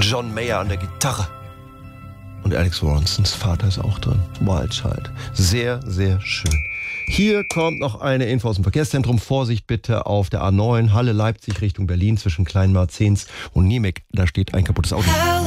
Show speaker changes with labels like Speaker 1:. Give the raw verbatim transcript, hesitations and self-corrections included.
Speaker 1: John Mayer an der Gitarre. Und Alex Ronstons Vater ist auch drin. Wild Child. Sehr, sehr schön. Hier kommt noch eine Info aus dem Verkehrszentrum. Vorsicht bitte auf der A neun, Halle Leipzig Richtung Berlin zwischen Kleinmarzens und Niemek. Da steht ein kaputtes Auto.